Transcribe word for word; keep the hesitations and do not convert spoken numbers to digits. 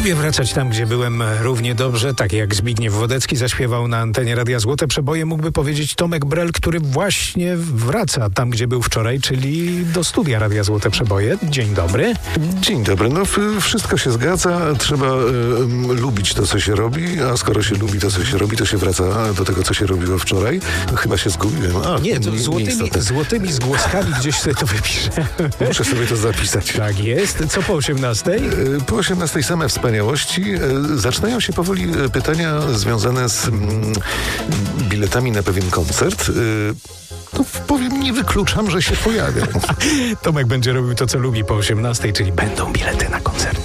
Lubię wracać tam, gdzie byłem równie dobrze, tak jak Zbigniew Wodecki zaśpiewał na antenie Radia Złote Przeboje, mógłby powiedzieć Tomek Brel, który właśnie wraca tam, gdzie był wczoraj, czyli do studia Radia Złote Przeboje. Dzień dobry. Dzień dobry. No wszystko się zgadza. Trzeba y, lubić to, co się robi, a skoro się lubi to, co się robi, to się wraca do tego, co się robiło wczoraj. Chyba się zgubiłem. A, nie, to nie, złotymi, złotymi zgłoskami gdzieś sobie to wypiszę. Muszę sobie to zapisać. Tak jest. Co po osiemnastej? Y, po osiemnastej same wspaniałości. Y, zaczynają się powoli pytania związane z mm, biletami na pewien koncert. Y, No powiem, nie wykluczam, że się pojawią. Tomek będzie robił to, co lubi po osiemnastej, czyli będą bilety na koncerty.